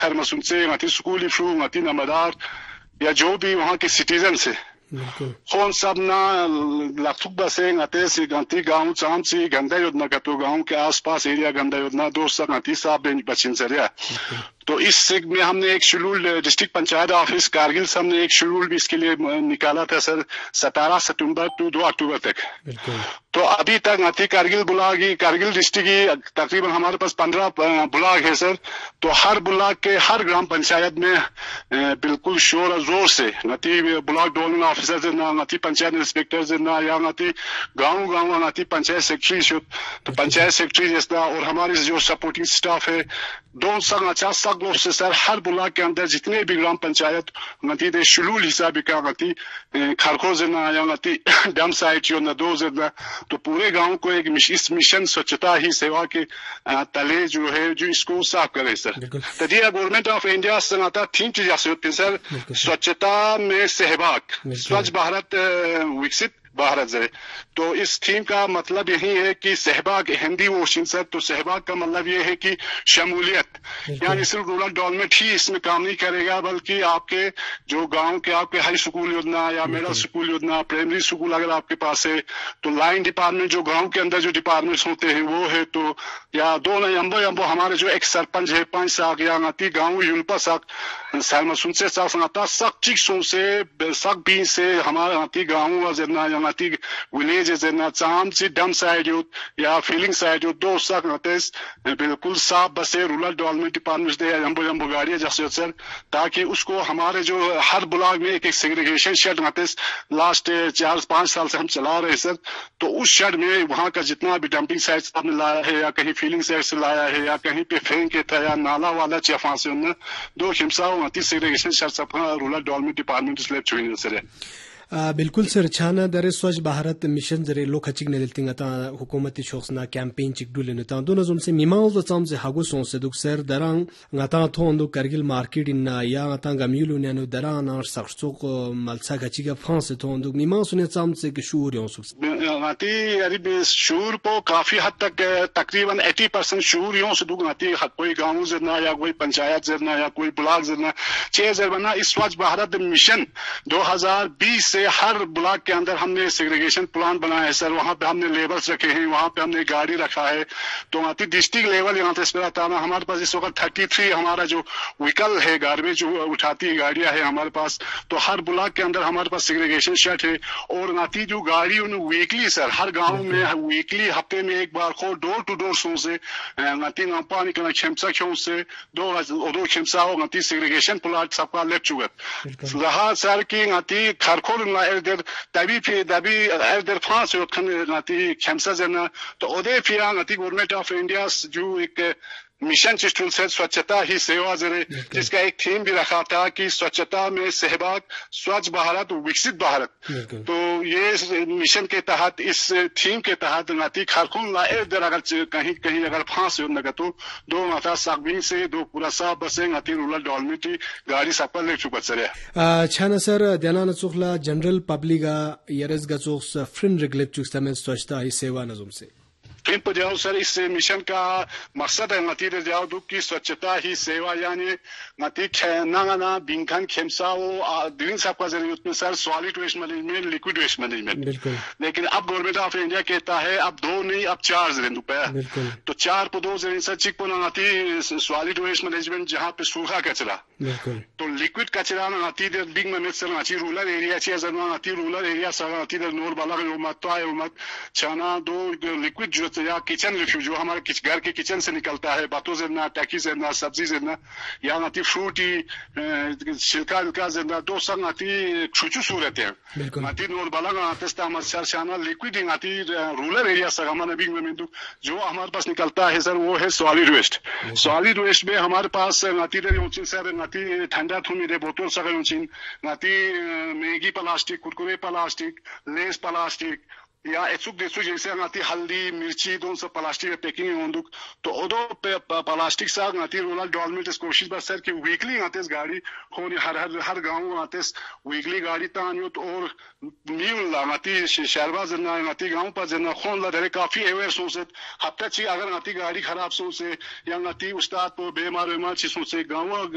खैरमसून से ngati school फ्रू ngati नमदार या जो भी वहाँ के सिटीजन से कौन सब ना लाखुक बसे ngate से ngati गांव चाम से गंदा योजना का तो गांव के आसपास एरिया गंदा योजना दोस्त ngati साहब बचिन सरिया। तो इस में हमने एक schedule district panchayat office Kargil से हमने एक शेड्यूल भी इसके लिए निकाला था सर 17 सितंबर टू 2 अक्टूबर तक। तो अभी तक ngati कारगिल ब्लॉक की कारगिल डिस्ट्रिक्ट की तकरीबन हमारे पास 15 ब्लॉक है सर। तो हर ब्लॉक के हर ग्राम पंचायत में बिल्कुल शोर और जोर से ngati block development officer ngati panchayat inspector या ngati गाँव ngati पंचायत सेक्रेटरी तो पंचायत सेक्रेटरी जैसा और हमारे जो सपोर्टिंग स्टाफ है 250 लोग से सर हर ब्लॉक के अंदर जितने भी ग्राम पंचायत ngati दे शेड्यूल हिसाब का ngati खारखो जना या ngati डैम साइट यो न दो जना तो पूरे गांव को एक इस मिशन स्वच्छता ही सेवा के तले जो है जो इसको साफ करे सर। तो ये गवर्नमेंट ऑफ इंडिया संगता थीम चीज होती है सर स्वच्छता में सहभाग स्वच्छ भारत विकसित भारत जरे। तो इस थीम का मतलब यही है कि सहभाग हिंदी ओशन सर तो सहभाग का मतलब ये है कि शमूलियत यानी सिर्फ रूरल डेवलपमेंट ही इसमें काम नहीं करेगा बल्कि आपके जो गांव के आपके हाई स्कूल योजना या मिडिल स्कूल योजना प्राइमरी स्कूल अगर आपके पास है तो लाइन डिपार्टमेंट जो गांव के अंदर जो डिपार्टमेंट्स होते हैं वो है तो या दो यंबो हमारे जो एक सरपंच है 5 साख या ngati गाँव यूल्पा साख सैलमसून से साख संगता सक चिक्सों से सक भी से हमारे ngati गाँव जना ngati विलेज जना चाम से डम साइड या फीलिंग साइड दो सक ngtes बिल्कुल साफ बसे रूरल डेवलपमेंट डिपार्टमेंट दे यंबो गाड़ियां जैसे सर ताकि उसको हमारे जो हर ब्लॉक में एक सेग्रीगेशन शेड ngtes लास्ट 4-5 साल से हम चला रहे सर। तो उस शेड में वहाँ का जितना भी डंपिंग साइट आपने लाया है या कहीं फीलिंग साइट से लाया है या कहीं पे फेंक के था या नाला वाला चेफा से उन्हें 2 खिमसा ngati सेग्रीगेशन शेड सब रूरल डेवलपमेंट डिपार्टमेंट स्लैब चुनी सर। बिल्कुल सर छाना दर स्वच्छ भारत मिशन जरे लोक हचिक ने लेतिंगता हुकूमती शोखना कैंपेन चिक दुले ता दोना जोम से मिमाउल द चाम से हागु सों से दुक sir Darrang ngata थोंदो Kargil market in या ngata गमिलु ने नो दराना सरसोक मलसा गचिगा फ्रांस थोंदो मिमाउ सुने चाम से के शूर यो सुक ngati यारी शूर को काफी हद तक तकरीबन 80% शूर यो से दुक ngati कोई गांव जना या कोई पंचायत जना या कोई ब्लॉक जना चेजर बना इस स्वच्छ भारत मिशन 2020 से हर ब्लॉक के अंदर हमने सेग्रीगेशन प्लान बनाया है सर। वहाँ पे हमने लेबल्स रखे हैं वहाँ पे हमने गाड़ी रखा है तो ngati डिस्ट्रिक्ट लेवल यहाँ पे था हमारे पास इस वक्त 33 हमारा जो व्हीकल है गार्बेज जो उठाती है गाड़ियां है हमारे पास। तो हर ब्लॉक के अंदर हमारे पास सेग्रीगेशन शेड है और ngati जो गाड़ी वीकली सर हर गाँव में वीकली हफ्ते में एक बार को डोर टू डोर सो से ngati नापानी का खेमसा क्यों से दो खेमसा हो ngati सेग्रीगेशन प्लाट सबका लेप चुका रहा सर की ngati खारखोल एल्डर तभी फिर एल्डर फ्रांस ngati खेमसा जना तो ओदे फिर ngati गवर्नमेंट ऑफ इंडिया जो एक मिशन चिस्टुल से स्वच्छता ही सेवा जरे जिसका एक थीम भी रखा था कि स्वच्छता में सहभाग स्वच्छ भारत विकसित भारत। तो ये मिशन के तहत इस थीम के तहत ngati खारखुन ला एल्डर अगर कहीं अगर फांस हो नगा तो 2 ngata सागबिन से 2 पूरा साफ बसे ngati रूरल डेवलपमेंट गाड़ी सब पर ले चुका सर। छाना सर देना न चुखला जनरल पब्लिका यरस गचोस फ्रिन रेगुलेट चुक्ता में स्वच्छता ही सेवा नजुम से फिर पर जाओ सर इस मिशन का मकसद है ngati दे जाओ दुख की स्वच्छता ही सेवा यानी ngati ना बिंखन खेमसाओ दिन सबका जरिए उसमें sir solid waste management liquid waste management. लेकिन अब गवर्नमेंट ऑफ इंडिया कहता है अब 2 नहीं अब 4 जरिए रुपया तो 4 पर 2 जरिए सर चिक पर ngati सॉलिड वेस्ट मैनेजमेंट जहाँ पे सूखा कचरा तो लिक्विड कचरा ngati दे बिंग में सर ngati रूरल एरिया चाहिए ngati rural area sir ngati दे नोर बाला उमत छाना 2 लिक्विड जो या किचन रिफ्यूज जो हमारे घर के किचन से निकलता है बातों से टैकी से सब्जी से या ngati फ्रूटी छिलका विलका से 2 सब ngati छुचू सूरत है ngati नोर बाला ngati मच्छर शाना लिक्विड ngati रूरल एरिया से हमारे बिंग में जो हमारे पास निकलता है सर वो है सॉलिड वेस्ट। सॉलिड वेस्ट में हमारे पास ngati दे सर ngati ठंडा थूमी दे बोतल सगळ ngati Maggi plastic Kurkure plastic less plastic या एचुक देसु जैसे ngati हल्दी मिर्ची 2 सब प्लास्टिक में पैकिंग होंदुक तो ओदो प्लास्टिक सा ngati रूरल डेवलपमेंट इस कोशिश बस सर कि वीकली ngati गाड़ी होनी हर गांव ngati वीकली गाड़ी तान और न्यू ngati शहरवा जना ngati गांव पर जना खोन ला दरे काफी अवेयर सो से हफ्ता ची अगर ngati गाड़ी खराब सो से या ngati उस्ताद को बेमार छी सो से गांव